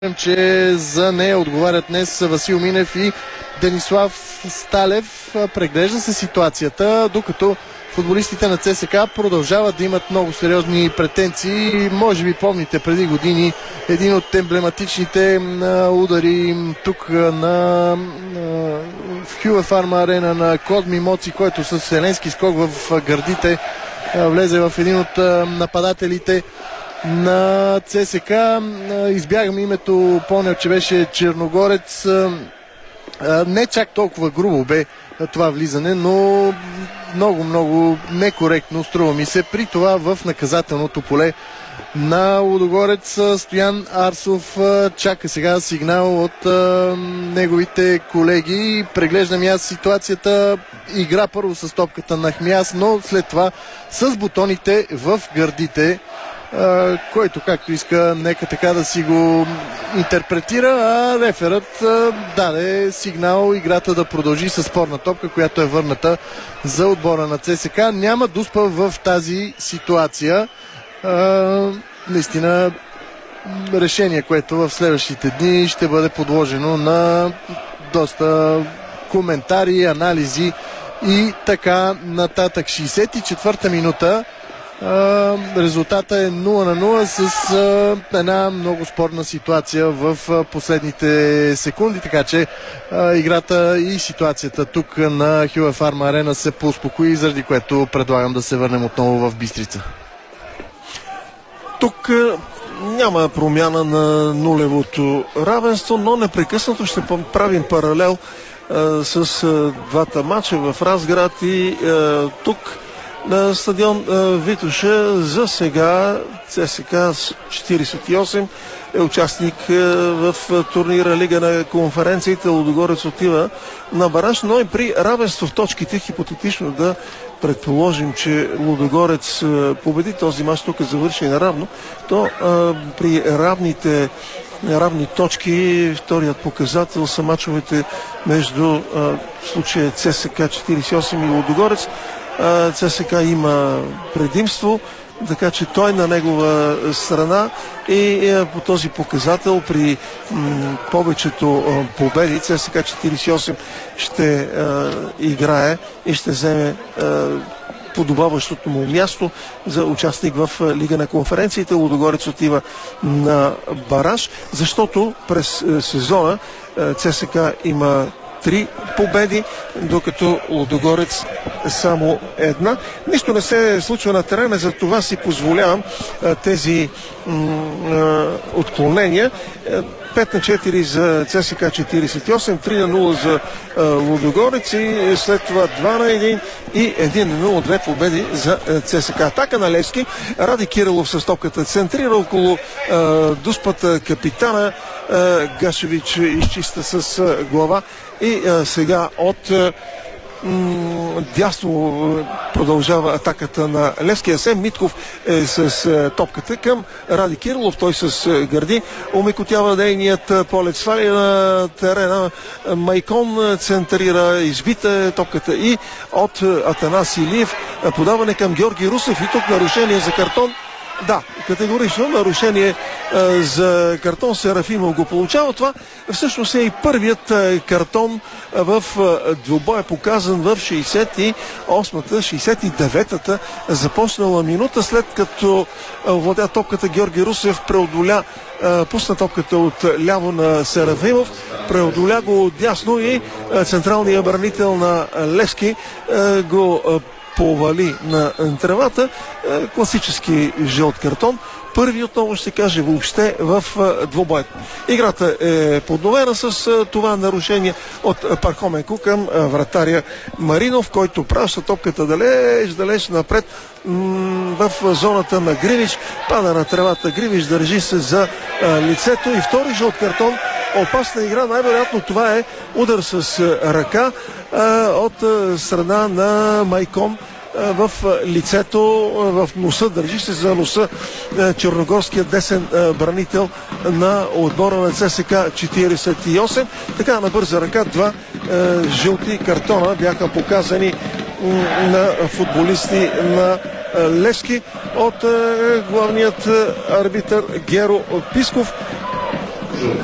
Че за нея отговарят днес Васил Минев и Денислав Сталев. Преглежда се ситуацията, докато футболистите на ЦСКА продължават да имат много сериозни претенции. Може би помните преди години един от емблематичните удари тук в Хюа Фарма Арена на Козми Моци, който с вселенски скок в гърдите влезе в един от нападателите на ЦСКА. Избягаме името, помня, че беше черногорец. Не чак толкова грубо бе това влизане, но много некоректно, струва ми се. При това в наказателното поле на Лудогорец Стоян Арсов чака сега сигнал от неговите колеги. Преглеждам аз ситуацията. Игра първо с топката на Хмяс, но след това с бутоните в гърдите, който както иска, нека така да си го интерпретира, а реферът даде сигнал играта да продължи с спорна топка, която е върната за отбора на ЦСКА. Няма дуспа в тази ситуация. Наистина решение, което в следващите дни ще бъде подложено на доста коментари, анализи и така нататък. 64-та минута. Резултата е 0-0 с една много спорна ситуация в последните секунди, така че играта и ситуацията тук на Хюа Фарма Арена се поуспокои, заради което предлагам да се върнем отново в Бистрица. Тук няма промяна на нулевото равенство, но непрекъснато ще правим паралел с двата матча в Разград и тук на стадион Витоша. За сега ЦСКА 48 е участник в турнира Лига на конференциите. Лудогорец отива на бараж, но и при равенство в точките, хипотетично да предположим, че Лудогорец победи този мач, тук завърши наравно, то при равни точки вторият показател са мачовете между в случая ЦСКА 48 и Лудогорец. ЦСКА има предимство, така че той на негова страна и по този показател при повечето победи ЦСКА 48 ще играе и ще вземе подобаващото му място за участник в Лига на конференциите. Лудогорец отива на бараж, защото през сезона ЦСКА има 3 победи, докато Лудогорец само една. Нищо не се случва на терена, за това си позволявам тези отклонения. 5-4 за ЦСКА 48, 3-0 за Лудогорец и след това 2-1 и 1-0, две победи за ЦСКА. Атака на Левски. Ради Кирилов с топката центрира около дуспата капитана. Гашевич изчиста с глава и сега от дясно продължава атаката на Левски. Асен Митков е с топката към Ради Кирилов. Той с гърди омекотява нейният полет. Сваля на терена. Майкон центрира. Избита е топката и от Атанас Илиев. Подаване към Георги Русев и тук нарушение за картон. Да, категорично нарушение за картон. Серафимов го получава. Това всъщност е и първият картон в двубоя, показан в 68-та, 69-та започнала минута, след като владя топката Георги Русев, пусна топката от ляво на Серафимов, преодоля го от дясно и централният бранител на Левски го повали на тревата. Класически жълт картон. Първи, отново ще каже, въобще в двубой. Играта е подновена с това нарушение от Пархоменко към вратаря Маринов, който праща топката далеч напред в зоната на Гривич. Пада на тревата Гривич, държи се за лицето и втори жълт картон. Опасна игра. Най-вероятно това е удар с ръка от страна на Майкон в лицето, в носа, държи се за носа черногорският десен бранител на отбора на ЦСКА 48. Така на бърза ръка два жълти картона бяха показани на футболисти на Левски от главният арбитър Геро Писков.